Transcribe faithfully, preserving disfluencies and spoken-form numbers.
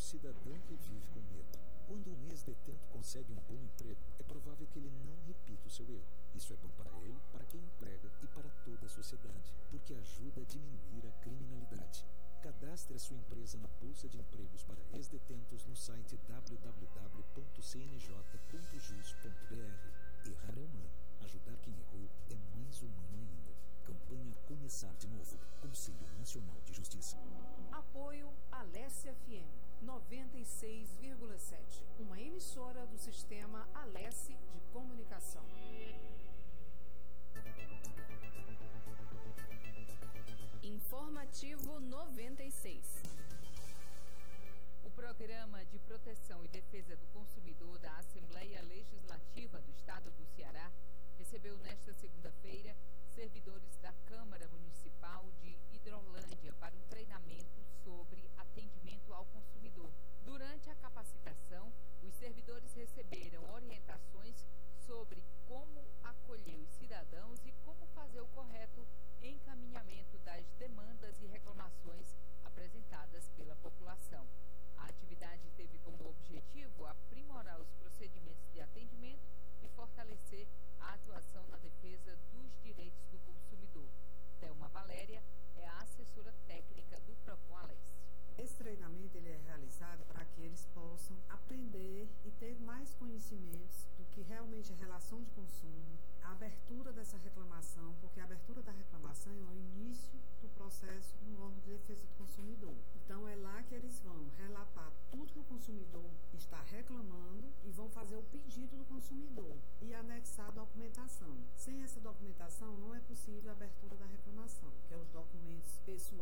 cidadão que vive com medo. Quando um ex-detento consegue um bom emprego, é provável que ele não repita o seu erro. Isso é bom para ele, para quem emprega e para toda a sociedade, porque ajuda a diminuir a criminalidade. Cadastre a sua empresa na Bolsa de Empregos para ex-detentos no site w w w ponto c n j ponto jus ponto b r. Errar é humano. Ajudar quem errou é mais humano ainda. Campanha Começar de Novo. Conselho Nacional de Justiça. Apoio Alesse F M noventa e seis vírgula sete, uma emissora do sistema Alesse de Comunicação. Informativo noventa e seis. O Programa de Proteção e Defesa do Consumidor da Assembleia Legislativa do Estado do Ceará recebeu nesta segunda-feira servidores da Câmara Municipal de Hidrolândia para um treinamento sobre atendimento ao consumidor. Durante a capacitação, os servidores receberam orientações sobre como acolher os cidadãos e como fazer o correto encaminhamento das demandas e reclamações apresentadas pela população. A atividade teve como objetivo aprimorar os procedimentos de atendimento e fortalecer a atuação na defesa dos direitos do consumidor. Thelma Valéria é a assessora técnica do Procon Alesse. Esse treinamento ele é realizado para que eles possam aprender e ter mais conhecimentos do que realmente é relação de consumo, a abertura dessa reclamação, porque a abertura da reclamação é o início do processo no órgão de defesa do consumidor. Então é lá que eles vão relatar tudo que o consumidor está reclamando e vão fazer o pedido do consumidor e anexar a documentação. Sem essa documentação não é